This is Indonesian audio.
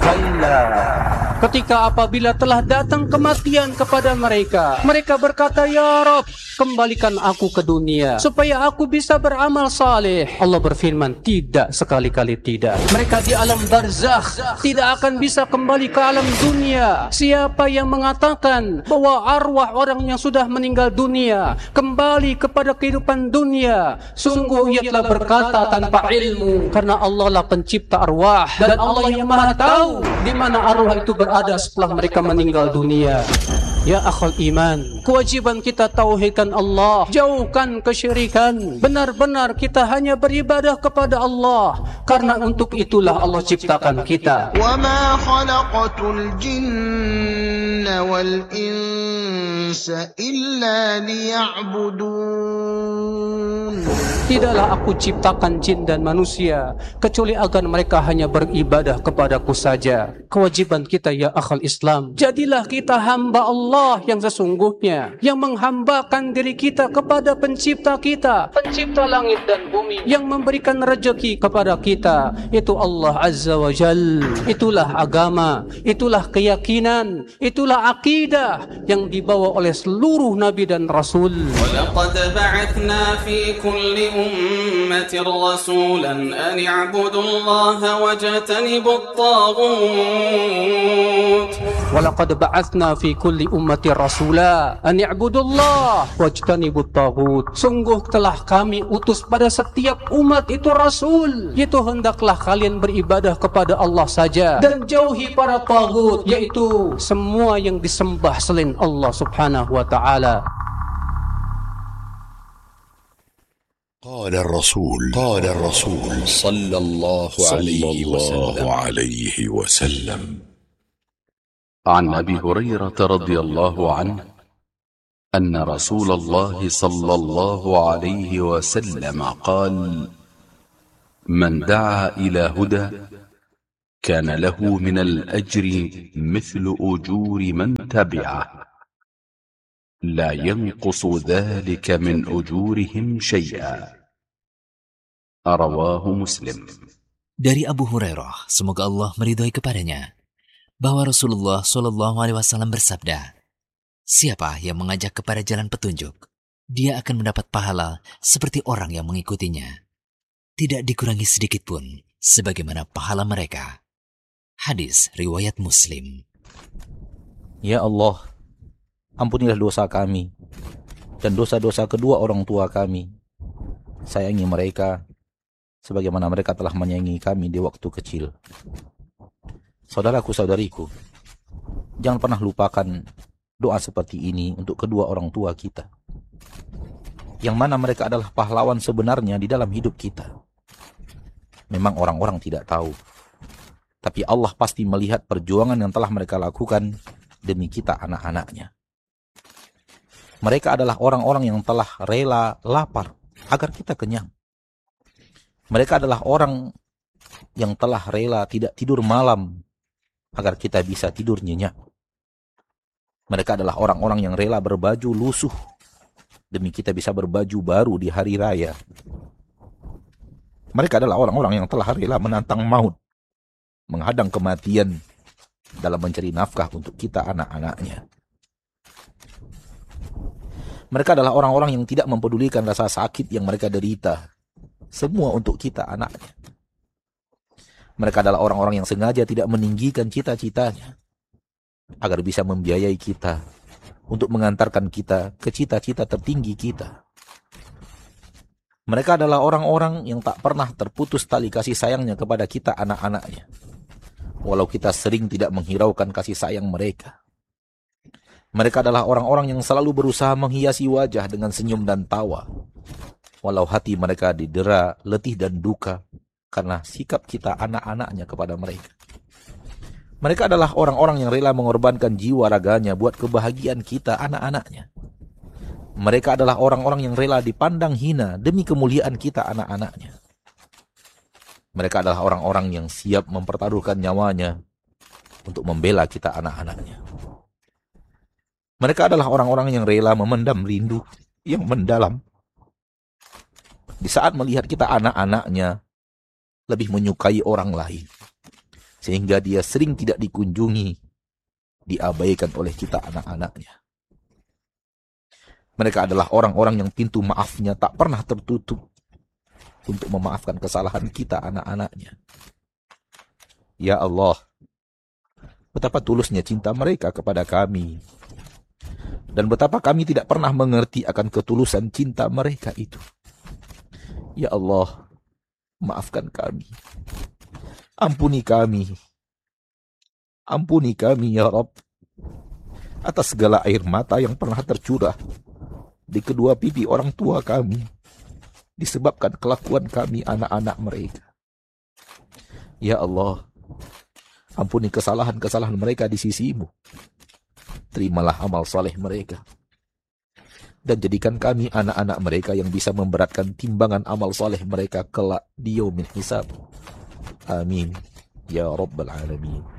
Kalla. Ketika apabila telah datang kematian kepada mereka, mereka berkata, Ya Rabb, kembalikan aku ke dunia supaya aku bisa beramal saleh. Allah berfirman, tidak, sekali-kali tidak. Mereka di alam barzakh tidak akan bisa kembali ke alam dunia. Siapa yang mengatakan bahwa arwah orang yang sudah meninggal dunia kembali kepada kehidupan dunia, sungguh ia telah berkata tanpa ilmu, karena Allah lah pencipta arwah dan Allah yang maha tahu di mana arwah itu berada setelah mereka meninggal dunia. Ya akhul iman, kewajiban kita tauhidkan Allah, jauhkan kesyirikan. Benar-benar kita hanya beribadah kepada Allah, karena untuk itulah Allah ciptakan kita. Wa ma khalaqatul jinna wal insa illa liya'budun. Tidaklah aku ciptakan jin dan manusia kecuali agar mereka hanya beribadah kepadaku saja. Kewajiban kita ya akhul Islam, jadilah kita hamba Allah yang sesungguhnya, yang menghambakan diri kita kepada pencipta kita, pencipta langit dan bumi, yang memberikan rezeki kepada kita, itu Allah Azza wa Jal. Itulah agama, itulah keyakinan, itulah akidah yang dibawa oleh seluruh nabi dan rasul. وَلَقَدْ بَعَثْنَا فِي كُلِّ أُمَّةٍ رَسُولًا أَنِ اعْبُدُوا اللَّهَ وَاجْتَنِبُوا الطَّاغُوتَ وَلَقَدْ بَعَثْنَا فِي كُلِّ أُمَّةٍ رَسُولًا أَنِ اعْبُدُوا اللَّهَ وَاجْتَنِبُوا الطَّاغُوتَ. Sungguh telah kami utus pada setiap umat itu rasul, yaitu hendaklah kalian beribadah kepada Allah saja dan jauhi para tagut, yaitu semua yang disembah selain Allah Subhanahu wa taala. قال الرسول صلى الله عليه وسلم عن أبي هريرة رضي الله عنه أن رسول الله صلى الله عليه وسلم قال من دعا إلى هدى كان له من الأجر مثل أجور من تبعه لا ينقص ذلك من أجورهم شيئا. رواه مسلم. Dari Abu Hurairah, semoga Allah meridhai kepadanya, bahwa Rasulullah Shallallahu Alaihi Wasallam bersabda, siapa yang mengajak kepada jalan petunjuk, dia akan mendapat pahala seperti orang yang mengikutinya, tidak dikurangi sedikit pun sebagaimana pahala mereka. Hadis riwayat Muslim. Ya Allah, ampunilah dosa kami dan dosa-dosa kedua orang tua kami. Sayangi mereka sebagaimana mereka telah menyayangi kami di waktu kecil. Saudaraku-saudariku, jangan pernah lupakan doa seperti ini untuk kedua orang tua kita, yang mana mereka adalah pahlawan sebenarnya di dalam hidup kita. Memang orang-orang tidak tahu, tapi Allah pasti melihat perjuangan yang telah mereka lakukan demi kita anak-anaknya. Mereka adalah orang-orang yang telah rela lapar agar kita kenyang. Mereka adalah orang yang telah rela tidak tidur malam agar kita bisa tidur nyenyak. Mereka adalah orang-orang yang rela berbaju lusuh demi kita bisa berbaju baru di hari raya. Mereka adalah orang-orang yang telah rela menantang maut, menghadang kematian dalam mencari nafkah untuk kita anak-anaknya. Mereka adalah orang-orang yang tidak mempedulikan rasa sakit yang mereka derita, semua untuk kita anaknya. Mereka adalah orang-orang yang sengaja tidak meninggikan cita-citanya agar bisa membiayai kita untuk mengantarkan kita ke cita-cita tertinggi kita. Mereka adalah orang-orang yang tak pernah terputus tali kasih sayangnya kepada kita anak-anaknya, walau kita sering tidak menghiraukan kasih sayang mereka. Mereka adalah orang-orang yang selalu berusaha menghiasi wajah dengan senyum dan tawa, walau hati mereka didera letih dan duka karena sikap kita anak-anaknya kepada mereka. Mereka adalah orang-orang yang rela mengorbankan jiwa raganya buat kebahagiaan kita anak-anaknya. Mereka adalah orang-orang yang rela dipandang hina demi kemuliaan kita anak-anaknya. Mereka adalah orang-orang yang siap mempertaruhkan nyawanya untuk membela kita anak-anaknya. Mereka adalah orang-orang yang rela memendam rindu yang mendalam di saat melihat kita anak-anaknya lebih menyukai orang lain, sehingga dia sering tidak dikunjungi, diabaikan oleh kita anak-anaknya. Mereka adalah orang-orang yang pintu maafnya tak pernah tertutup untuk memaafkan kesalahan kita anak-anaknya. Ya Allah, betapa tulusnya cinta mereka kepada kami, dan betapa kami tidak pernah mengerti akan ketulusan cinta mereka itu. Ya Allah, maafkan kami. Ampuni kami. Ampuni kami ya Rabb, atas segala air mata yang pernah tercurah di kedua pipi orang tua kami disebabkan kelakuan kami anak-anak mereka. Ya Allah, ampuni kesalahan-kesalahan mereka di sisi-Mu. Terimalah amal saleh mereka, dan jadikan kami anak-anak mereka yang bisa memberatkan timbangan amal saleh mereka kelak di yaumil hisab. Amin ya Rabbal Alamin.